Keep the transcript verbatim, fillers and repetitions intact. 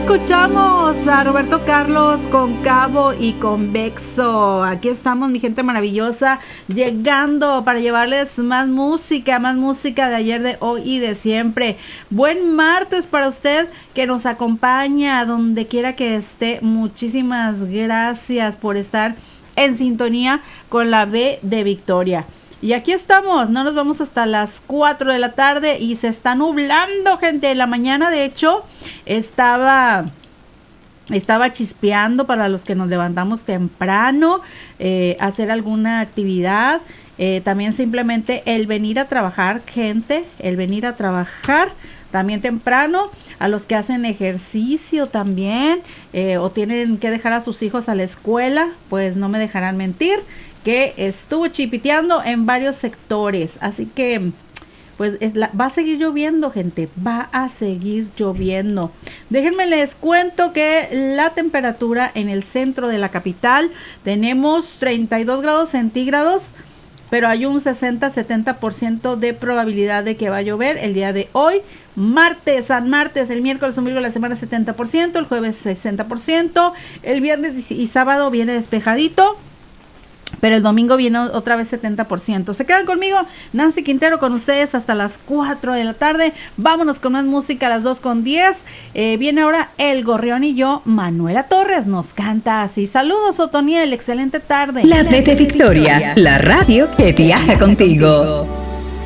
Escuchamos a Roberto Carlos con Cabo y Convexo. Aquí estamos, mi gente maravillosa, llegando para llevarles más música, más música de ayer, de hoy y de siempre. Buen martes para usted que nos acompaña donde quiera que esté. Muchísimas gracias por estar en sintonía con la B de Victoria. Y aquí estamos, no nos vamos hasta las cuatro de la tarde y se está nublando, gente. En la mañana, de hecho, estaba, estaba chispeando para los que nos levantamos temprano, eh, hacer alguna actividad. Eh, también simplemente el venir a trabajar, gente, el venir a trabajar también temprano. A los que hacen ejercicio también, eh, o tienen que dejar a sus hijos a la escuela, pues no me dejarán mentir que estuvo chipiteando en varios sectores, así que pues es la, va a seguir lloviendo, gente, va a seguir lloviendo. Déjenme les cuento que la temperatura en el centro de la capital tenemos treinta y dos grados centígrados, pero hay un sesenta a setenta por ciento de probabilidad de que va a llover el día de hoy, martes, San Martes. El miércoles, domingo de la semana setenta por ciento, el jueves sesenta por ciento, el viernes y sábado viene despejadito, pero el domingo viene otra vez setenta por ciento. Se quedan conmigo, Nancy Quintero, con ustedes hasta las cuatro de la tarde. Vámonos con más música a las dos con diez. Eh, viene ahora El Gorrión y yo. Manuela Torres nos canta así. Saludos, Otoniel, excelente tarde. La B de Victoria, la radio que viaja contigo.